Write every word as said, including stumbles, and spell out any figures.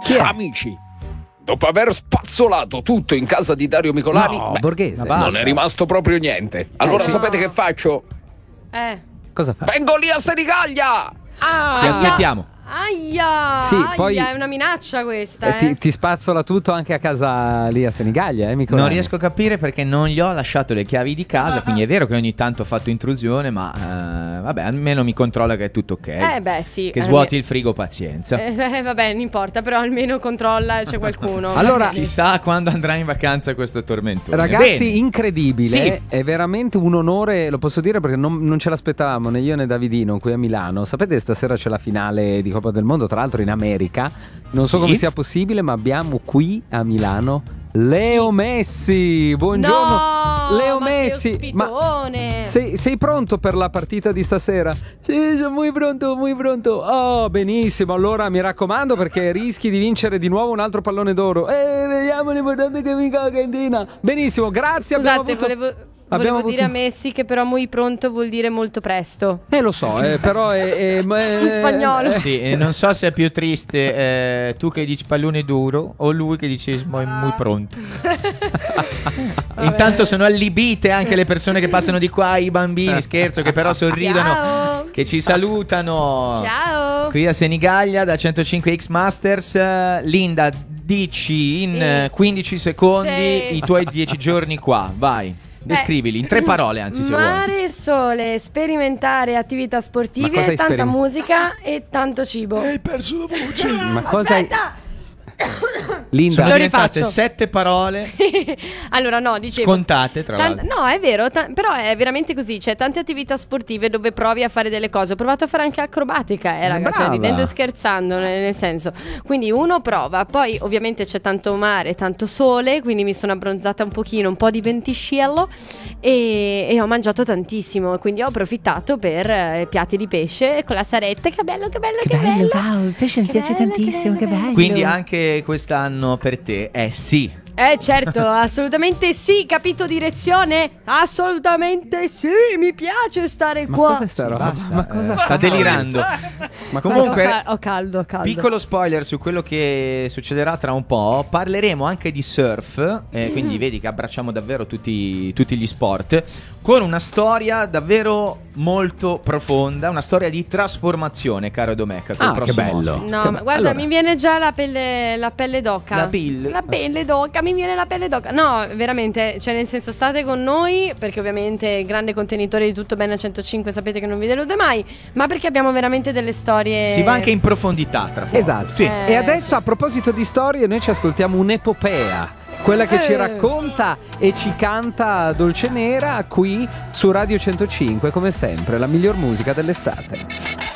Chi è? Amici, dopo aver spazzolato tutto in casa di Dario Micolani, No, beh, Borghese. non è rimasto proprio niente. Allora sì. sapete che faccio? Eh. Cosa fa? Vengo lì a Senigallia! Ah, Ti aspettiamo. Aia, Sì, aia, poi- è una minaccia questa. Eh, Eh, ti, ti spazzola tutto anche a casa lì a Senigallia, eh, Micolani? Non riesco a capire perché non gli ho lasciato le chiavi di casa, quindi è vero che ogni tanto ho fatto intrusione, ma eh, vabbè, almeno mi controlla che è tutto ok. Eh beh, sì. Che eh, svuoti il frigo, pazienza. Eh, eh, vabbè, non importa, però almeno controlla, c'è qualcuno. Allora, Magari. Chissà quando andrà in vacanza questo tormentone. Ragazzi, Bene. incredibile, Sì. è veramente un onore, lo posso dire perché non, non ce l'aspettavamo né io né Davidino qui a Milano. Sapete, stasera c'è la finale di Coppa del Mondo, tra l'altro in America. Non so Sì. come sia possibile, ma abbiamo qui a Milano Leo Messi. Buongiorno, No, Leo ma che Messi. ospitone. sei, sei pronto per la partita di stasera? Sì, sono muy pronto, muy pronto. Oh, benissimo. Allora mi raccomando, perché rischi di vincere di nuovo un altro pallone d'oro. Eh, vediamo l'importante che vinca l'Argentina. Benissimo, grazie. abbiamo Scusate, avuto... volevo, abbiamo volevo dire avuto- a Messi che però muy pronto vuol dire molto presto. Eh, lo so, eh, però è, è- ma è- In spagnolo. eh, Sì, e non so se è più triste eh, tu che dici pallone duro o lui che dice "Mo- muy pronto". Intanto sono allibite anche le persone che passano di qua, i bambini, scherzo, che però sorridono, Ciao. che ci salutano. Ciao. Qui a Senigallia da centocinque X Masters. eh, Linda, dici in Eh, eh, quindici secondi sì. i tuoi dieci giorni qua, vai. Descrivili in tre parole, anzi, se vuoi. Mare e sole, sperimentare attività Ma sportive, cosa hai tanta sperim- musica e tanto cibo. Hai perso la voce. Ma cosa hai... Aspetta! Linda, Sono Lo diventate rifaccio. sette parole Allora no, dicevo contate, tra Tant- l'altro. no, è vero, ta- però è veramente così. C'è tante attività sportive dove provi a fare delle cose. Ho provato a fare anche acrobatica, eh, raga, cioè brava. ridendo e scherzando, nel, nel senso. Quindi uno prova, poi ovviamente c'è tanto mare, tanto sole, quindi mi sono abbronzata un pochino, un po' di ventisciello e, e ho mangiato tantissimo. Quindi ho approfittato per eh, piatti di pesce con la saretta. Che bello, che bello, che, bello. wow, il pesce mi Che piace bello, tantissimo, che che bello. bello. Quindi anche quest'anno per te è sì. Eh certo, assolutamente sì, capito direzione? Assolutamente sì, mi piace stare ma qua. cosa sta roba? Basta, Ma cosa eh, fa? sta delirando. Ma Comunque, Ho, ca- ho caldo, ho caldo. piccolo spoiler su quello che succederà tra un po'. Parleremo anche di surf, eh, quindi vedi che abbracciamo davvero tutti, tutti gli sport, con una storia davvero molto profonda, una storia di trasformazione, caro Domecca, col Ah, che prossimo bello. ospite. No, Che ma be- guarda, allora. mi viene già la pelle, la pelle d'oca. La pelle? La pelle d'oca, mi viene la pelle d'oca. No, veramente, cioè nel senso state con noi, perché ovviamente grande contenitore di Tutto Bene a centocinque, sapete che non vi delude mai, ma perché abbiamo veramente delle storie. Si va anche in profondità tra poco. Esatto. Sì. Eh. E adesso, a proposito di storie, noi ci ascoltiamo un'epopea, quella che ci Eh. racconta e ci canta Dolce Nera qui su Radio centocinque, come sempre, la miglior musica dell'estate.